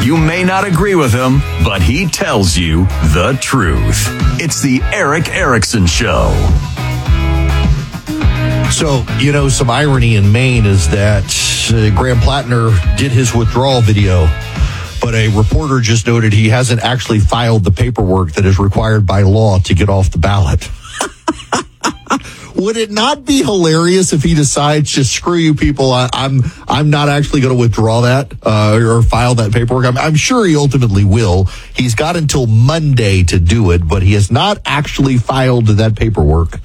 You may not agree with him, but he tells you the truth. It's the Erick Erickson Show. So, some irony in Maine is that Graham Plattner did his withdrawal video, but a reporter just noted he hasn't actually filed the paperwork that is required by law to get off the ballot. Would it not be hilarious if he decides, just screw you people, I'm not actually going to withdraw that or file that paperwork? I'm sure he ultimately will. He's got until Monday to do it, but he has not actually filed that paperwork.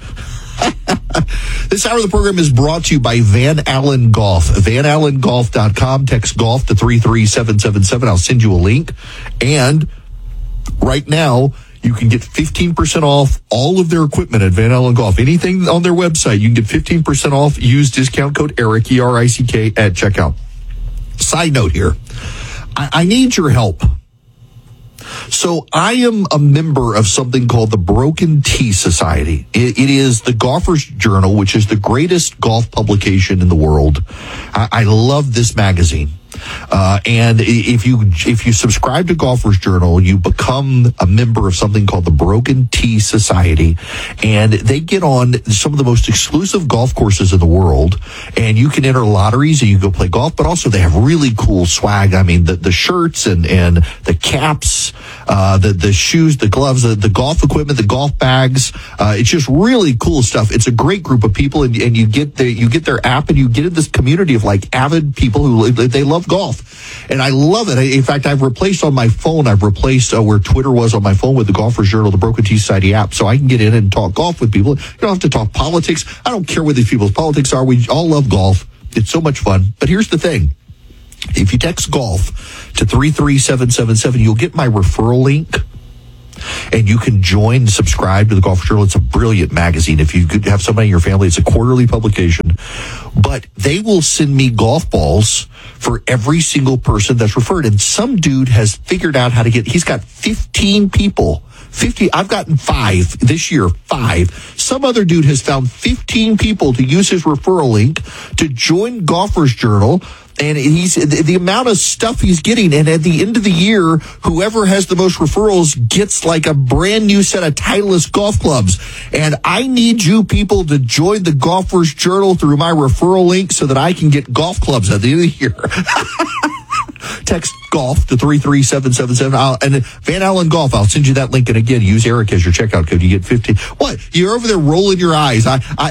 This hour of the program is brought to you by Van Allen Golf. VanAllenGolf.com. Text golf to 33777. I'll send you a link. And right now, you can get 15% off all of their equipment at Van Allen Golf. Anything on their website, you can get 15% off. Use discount code ERICK, ERICK, at checkout. Side note here. I need your help. So I am a member of something called the Broken Tee Society. It is the Golfer's Journal, which is the greatest golf publication in the world. I love this magazine. And if you subscribe to Golfer's Journal, you become a member of something called the Broken Tee Society, and they get on some of the most exclusive golf courses in the world, and you can enter lotteries and you go play golf, but also they have really cool swag. I mean, the shirts and the caps, the shoes, the gloves, the golf equipment, the golf bags. It's just really cool stuff. It's a great group of people, and you get their app, and you get in this community of like avid people who they love golf, and I love it. In fact, I've replaced on my phone, where Twitter was on my phone with the Golfer's Journal, the Broken Tee Society app, so I can get in and talk golf with people. You don't have to talk politics. I don't care what these people's politics are. We all love golf. It's so much fun. But here's the thing. If you text golf to 33777, you'll get my referral link. And you can join, subscribe to the Golfer's Journal. It's a brilliant magazine. If you could have somebody in your family, it's a quarterly publication. But they will send me golf balls for every single person that's referred. And some dude has figured out how to he's got 15 people. 50, I've gotten 5 this year, 5. Some other dude has found 15 people to use his referral link to join Golfer's Journal. And the amount of stuff he's getting, and at the end of the year, whoever has the most referrals gets like a brand new set of Titleist golf clubs. And I need you people to join the Golfer's Journal through my referral link so that I can get golf clubs at the end of the year. Text golf to 33777. And Van Allen Golf, I'll send you that link. And again, use Eric as your checkout code. You get 15. What? You're over there rolling your eyes.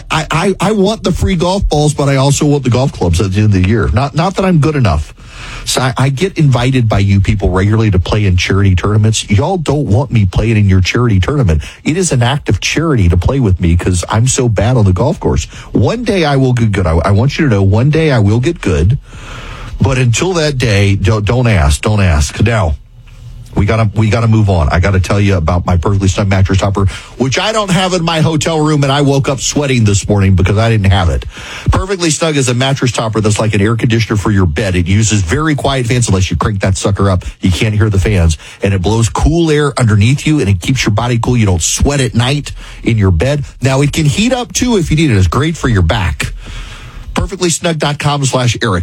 I want the free golf balls, but I also want the golf clubs at the end of the year. Not that I'm good enough. So I get invited by you people regularly to play in charity tournaments. Y'all don't want me playing in your charity tournament. It is an act of charity to play with me because I'm so bad on the golf course. One day I will get good. I want you to know one day I will get good. But until that day, don't ask. Now, we gotta move on. I gotta tell you about my Perfectly Snug mattress topper, which I don't have in my hotel room, and I woke up sweating this morning because I didn't have it. Perfectly Snug is a mattress topper that's like an air conditioner for your bed. It uses very quiet fans. Unless you crank that sucker up, you can't hear the fans, and it blows cool air underneath you, and it keeps your body cool. You don't sweat at night in your bed. Now, it can heat up too if you need it. It's great for your back. PerfectlySnug.com/Eric.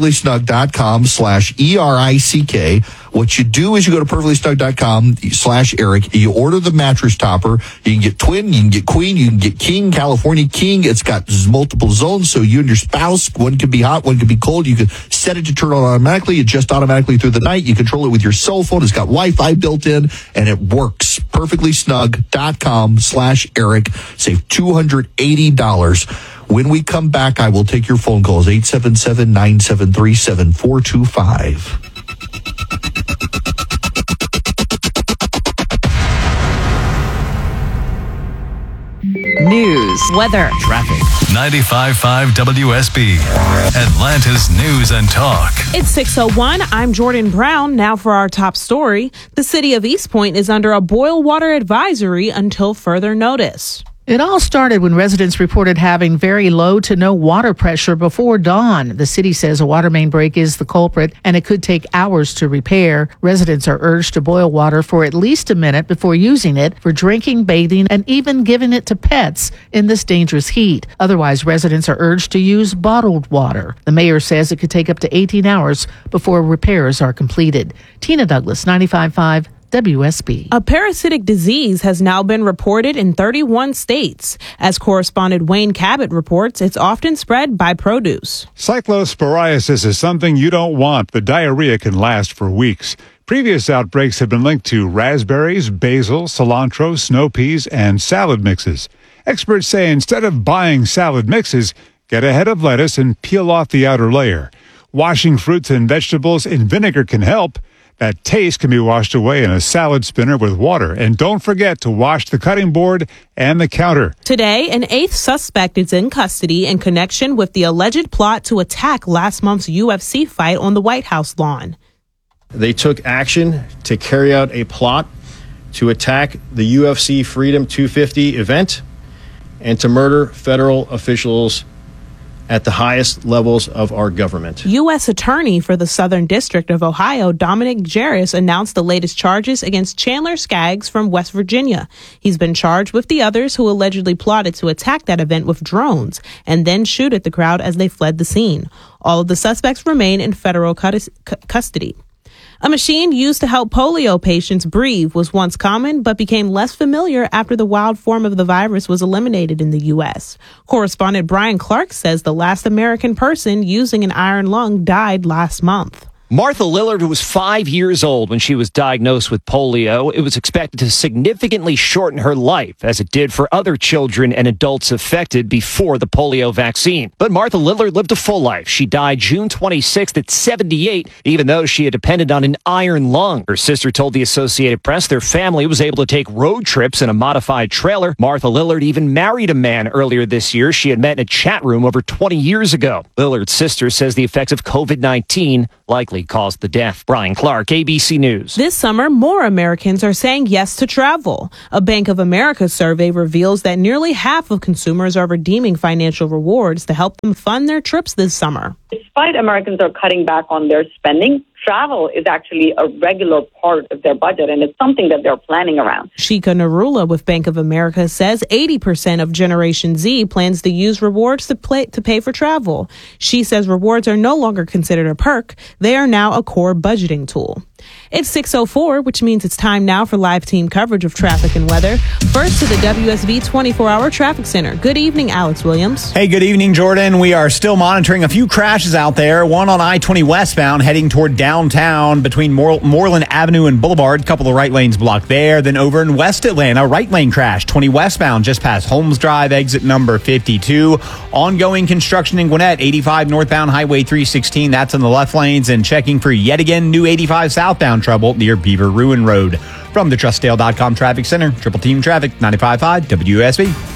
PerfectlySnug.com/ERICK. What you do is you go to PerfectlySnug.com/Eric. You order the mattress topper. You can get twin, you can get queen, you can get king, California king. It's got multiple zones, so you and your spouse, one can be hot, one can be cold. You can set it to turn on automatically. Adjust automatically through the night. You control it with your cell phone. It's got Wi-Fi built in, and it works. PerfectlySnug.com/Eric. Save $280. When we come back, I will take your phone calls, 877-973-7425. News, weather, traffic. 95.5 WSB, Atlanta's News and Talk. It's 6:01. I'm Jordan Brown. Now for our top story. The city of East Point is under a boil water advisory until further notice. It all started when residents reported having very low to no water pressure before dawn. The city says a water main break is the culprit, and it could take hours to repair. Residents are urged to boil water for at least a minute before using it for drinking, bathing, and even giving it to pets in this dangerous heat. Otherwise, residents are urged to use bottled water. The mayor says it could take up to 18 hours before repairs are completed. Tina Douglas, 95.5 WSB. A parasitic disease has now been reported in 31 states. As correspondent Wayne Cabot reports, it's often spread by produce. Cyclosporiasis is something you don't want. The diarrhea can last for weeks. Previous outbreaks have been linked to raspberries, basil, cilantro, snow peas, and salad mixes. Experts say instead of buying salad mixes, get a head of lettuce and peel off the outer layer. Washing fruits and vegetables in vinegar can help. That taste can be washed away in a salad spinner with water. And don't forget to wash the cutting board and the counter. Today, an 8th suspect is in custody in connection with the alleged plot to attack last month's UFC fight on the White House lawn. They took action to carry out a plot to attack the UFC Freedom 250 event and to murder federal officials at the highest levels of our government. U.S. Attorney for the Southern District of Ohio, Dominic Jarris, announced the latest charges against Chandler Skaggs from West Virginia. He's been charged with the others who allegedly plotted to attack that event with drones and then shoot at the crowd as they fled the scene. All of the suspects remain in federal custody. A machine used to help polio patients breathe was once common, but became less familiar after the wild form of the virus was eliminated in the U.S. Correspondent Brian Clark says the last American person using an iron lung died last month. Martha Lillard was 5 years old when she was diagnosed with polio. It was expected to significantly shorten her life, as it did for other children and adults affected before the polio vaccine. But Martha Lillard lived a full life. She died June 26th at 78, even though she had depended on an iron lung. Her sister told the Associated Press their family was able to take road trips in a modified trailer. Martha Lillard even married a man earlier this year she had met in a chat room over 20 years ago. Lillard's sister says the effects of COVID-19 likely caused the death. Brian Clark, ABC News. This summer, more Americans are saying yes to travel. A Bank of America survey reveals that nearly half of consumers are redeeming financial rewards to help them fund their trips this summer. Despite Americans are cutting back on their spending, travel is actually a regular part of their budget, and it's something that they're planning around. Shika Narula with Bank of America says 80% of Generation Z plans to use rewards to pay for travel. She says rewards are no longer considered a perk. They are now a core budgeting tool. It's 6:04, which means it's time now for live team coverage of traffic and weather. First to the WSB 24-hour traffic center. Good evening, Alex Williams. Hey, good evening, Jordan. We are still monitoring a few crashes out there. One on I-20 westbound heading toward downtown between Moreland Avenue and Boulevard. A couple of right lanes blocked there. Then over in West Atlanta, right lane crash, 20 westbound just past Holmes Drive, exit number 52. Ongoing construction in Gwinnett, 85 northbound Highway 316. That's in the left lanes. And checking for yet again new 85 southbound trouble near Beaver Ruin Road. From the TrustDale.com Traffic Center, Triple Team Traffic, 95.5 WSB.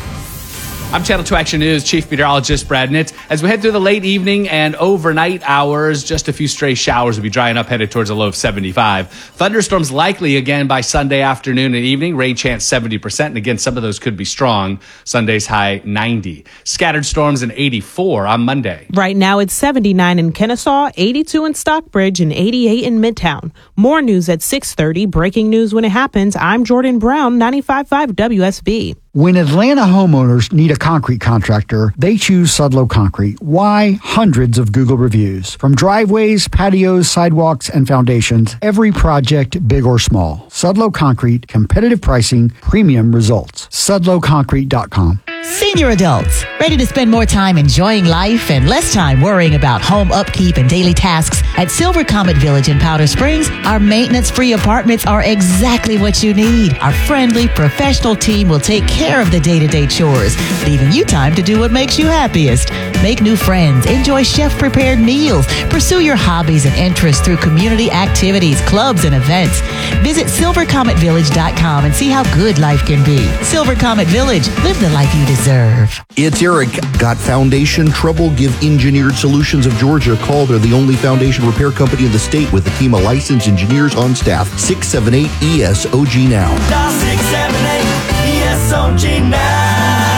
I'm Channel 2 Action News Chief Meteorologist Brad Nitz. As we head through the late evening and overnight hours, just a few stray showers will be drying up, headed towards a low of 75. Thunderstorms likely again by Sunday afternoon and evening. Rain chance 70%. And again, some of those could be strong. Sunday's high 90. Scattered storms in 84 on Monday. Right now it's 79 in Kennesaw, 82 in Stockbridge, and 88 in Midtown. More news at 6:30. Breaking news when it happens. I'm Jordan Brown, 95.5 WSB. When Atlanta homeowners need a concrete contractor, they choose Sudlow Concrete. Why? Hundreds of Google reviews. From driveways, patios, sidewalks, and foundations, every project, big or small. Sudlow Concrete, competitive pricing, premium results. SudlowConcrete.com. Senior adults, ready to spend more time enjoying life and less time worrying about home upkeep and daily tasks? At Silver Comet Village in Powder Springs, our maintenance-free apartments are exactly what you need. Our friendly, professional team will take care of the day-to-day chores, leaving you time to do what makes you happiest. Make new friends, enjoy chef-prepared meals, pursue your hobbies and interests through community activities, clubs, and events. Visit silvercometvillage.com and see how good life can be. Silver Comet Village, live the life you deserve. It's Eric. Got foundation trouble? Give Engineered Solutions of Georgia a call. They're the only foundation repair company in the state with a team of licensed engineers on staff. 678-ESOG now. 678-ESOG now.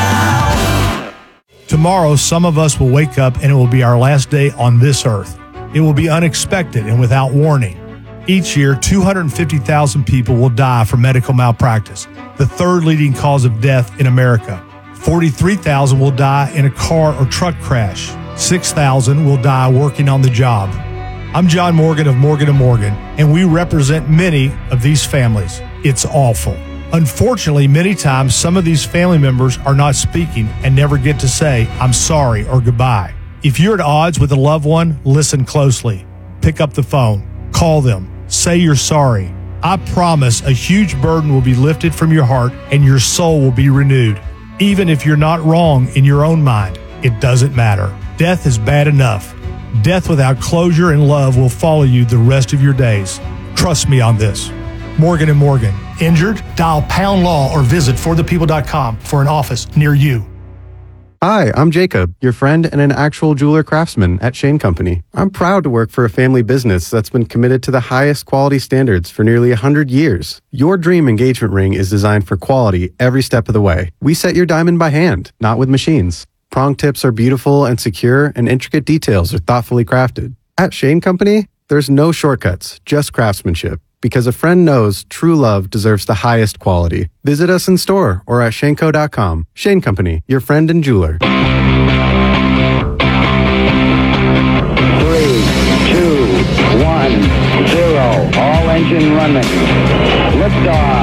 Tomorrow, some of us will wake up and it will be our last day on this earth. It will be unexpected and without warning. Each year, 250,000 people will die from medical malpractice, the third leading cause of death in America. 43,000 will die in a car or truck crash. 6,000 will die working on the job. I'm John Morgan of Morgan & Morgan, and we represent many of these families. It's awful. Unfortunately, many times some of these family members are not speaking and never get to say, I'm sorry or goodbye. If you're at odds with a loved one, listen closely. Pick up the phone. Call them. Say you're sorry. I promise a huge burden will be lifted from your heart and your soul will be renewed. Even if you're not wrong in your own mind, it doesn't matter. Death is bad enough. Death without closure and love will follow you the rest of your days. Trust me on this. Morgan & Morgan. Injured? Dial #law or visit forthepeople.com for an office near you. Hi, I'm Jacob, your friend and an actual jeweler craftsman at Shane Company. I'm proud to work for a family business that's been committed to the highest quality standards for nearly 100 years. Your dream engagement ring is designed for quality every step of the way. We set your diamond by hand, not with machines. Prong tips are beautiful and secure, and intricate details are thoughtfully crafted. At Shane Company, there's no shortcuts, just craftsmanship. Because a friend knows true love deserves the highest quality. Visit us in store or at shaneco.com. Shane Company, your friend and jeweler. 3, 2, 1, 0. All engine running. Liftoff.